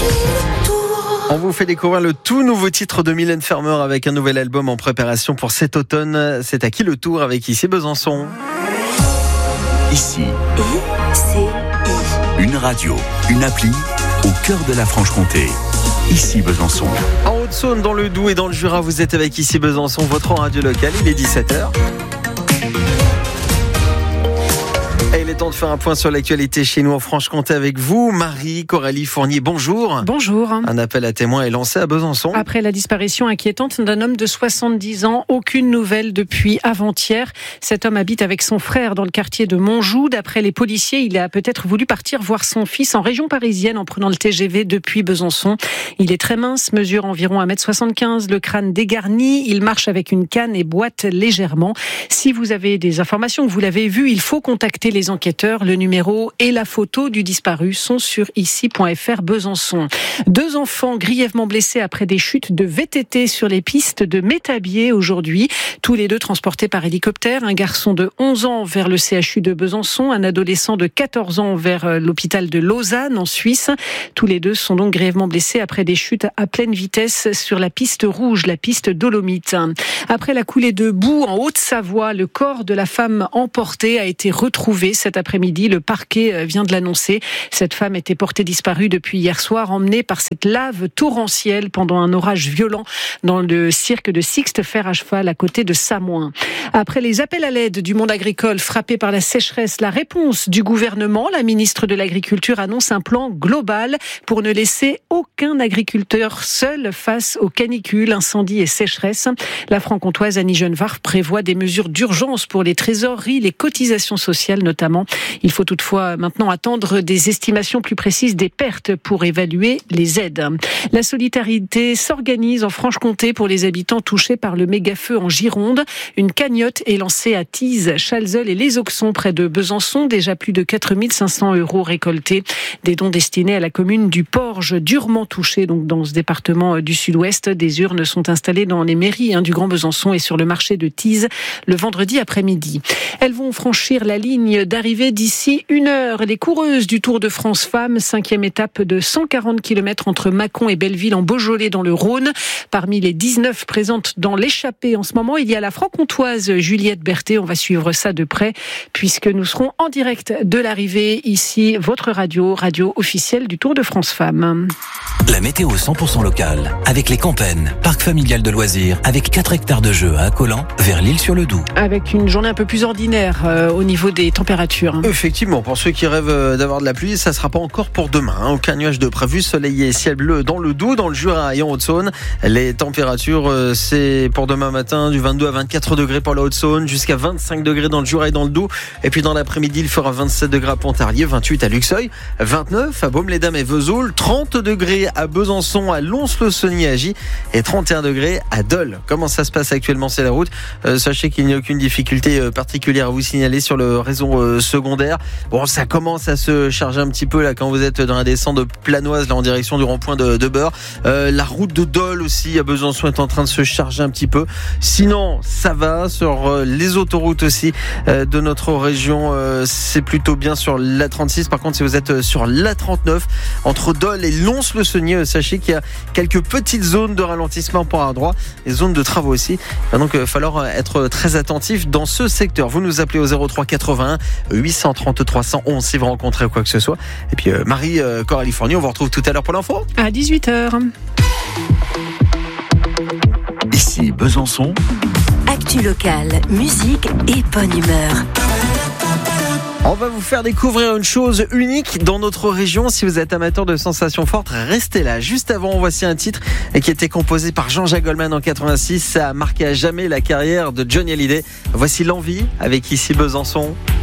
On vous fait découvrir le tout nouveau titre de Mylène Farmer avec un nouvel album en préparation pour cet automne. C'est à qui le tour avec Ici Besançon. Ici, une radio, une appli au cœur de la Franche-Comté. Ici Besançon. En Haute-Saône, dans le Doubs et dans le Jura, vous êtes avec Ici Besançon, votre radio locale. Il est 17h. Et il est temps de faire un point sur l'actualité chez nous en Franche-Comté avec vous, Marie Coralie Fournier. Bonjour. Bonjour. Un appel à témoins est lancé à Besançon. Après la disparition inquiétante d'un homme de 70 ans, aucune nouvelle depuis avant-hier. Cet homme habite avec son frère dans le quartier de Montjoux. D'après les policiers, il a peut-être voulu partir voir son fils en région parisienne en prenant le TGV depuis Besançon. Il est très mince, mesure environ 1m75, le crâne dégarni. Il marche avec une canne et boite légèrement. Si vous avez des informations, que vous l'avez vu, il faut contacter les enquêteurs. Le numéro et la photo du disparu sont sur ici.fr Besançon. 2 enfants grièvement blessés après des chutes de VTT sur les pistes de Métabier aujourd'hui. Tous les 2 transportés par hélicoptère. Un garçon de 11 ans vers le CHU de Besançon, un adolescent de 14 ans vers l'hôpital de Lausanne en Suisse. Tous les 2 sont donc grièvement blessés après des chutes à pleine vitesse sur la piste rouge, la piste Dolomite. Après la coulée de boue en Haute-Savoie, le corps de la femme emportée a été retrouvé cet après-midi. Le parquet vient de l'annoncer. Cette femme était portée disparue depuis hier soir, emmenée par cette lave torrentielle pendant un orage violent dans le cirque de Sixte Fer à cheval à côté de Samoin. Après les appels à l'aide du monde agricole frappé par la sécheresse, la réponse du gouvernement, la ministre de l'Agriculture annonce un plan global pour ne laisser aucun agriculteur seul face aux canicules, incendies et sécheresse. La franc-comtoise Annie Genevard prévoit des mesures d'urgence pour les trésoreries, les cotisations sociales notamment. Il faut toutefois maintenant attendre des estimations plus précises des pertes pour évaluer les aides. La solidarité s'organise en Franche-Comté pour les habitants touchés par le méga-feu en Gironde. Une cagnotte est lancée à Tise, Chalzeul et Les Auxons près de Besançon. Déjà plus de 4 500 € récoltés. Des dons destinés à la commune du Porge, durement touchée donc dans ce département du Sud-Ouest. Des urnes sont installées dans les mairies du Grand Besançon et sur le marché de Tise le vendredi après-midi. Elles vont franchir la ligne d'arrivée d'ici 1 heure. Les coureuses du Tour de France Femmes, 5e étape de 140 km entre Mâcon et Belleville en Beaujolais dans le Rhône. Parmi les 19 présentes dans l'échappée en ce moment, il y a la franc-comtoise Juliette Berthet. On va suivre ça de près puisque nous serons en direct de l'arrivée ici, votre radio officielle du Tour de France Femmes. La météo 100% locale avec les Campennes, parc familial de loisirs avec 4 hectares de jeux à Accolant vers l'Île-sur-le-Doubs. Avec une journée un peu plus ordinaire au niveau des températures. Effectivement, pour ceux qui rêvent d'avoir de la pluie, ça ne sera pas encore pour demain. Aucun nuage de prévu, soleil et ciel bleu dans le Doubs, dans le Jura et en Haute-Saône. Les températures, c'est pour demain matin du 22 à 24 degrés pour la Haute-Saône, jusqu'à 25 degrés dans le Jura et dans le Doubs. Et puis dans l'après-midi, il fera 27 degrés à Pontarlier, 28 à Luxeuil, 29 à Baume-les-Dames et Vesoul, 30 degrés à Besançon, à Lons-le-Saunier, à Gy et 31 degrés à Dole. Comment ça se passe actuellement, c'est la route. Sachez qu'il n'y a aucune difficulté particulière à vous signaler sur le réseau secondaire. Bon, ça commence à se charger un petit peu là quand vous êtes dans la descente de Planoise là en direction du rond-point de Beurre. La route de Dole aussi à Besançon est en train de se charger un petit peu. Sinon, ça va sur les autoroutes aussi de notre région. C'est plutôt bien sur l'A36. Par contre, si vous êtes sur l'A39 entre Dole et Lons-le-Saunier, sachez qu'il y a quelques petites zones de ralentissement pour à droite, les zones de travaux aussi. Il va donc falloir être très attentif dans ce secteur. Vous nous appelez au 03 81 830 311 si vous rencontrez quoi que ce soit. Et puis Marie Coralie Fournier, on vous retrouve tout à l'heure pour l'info. À 18h. Ici Besançon. Actu locale, musique et bonne humeur. On va vous faire découvrir une chose unique dans notre région. Si vous êtes amateur de sensations fortes, restez là. Juste avant, voici un titre qui était composé par Jean-Jacques Goldman en 86. Ça a marqué à jamais la carrière de Johnny Hallyday. Voici L'Envie avec Ici Besançon.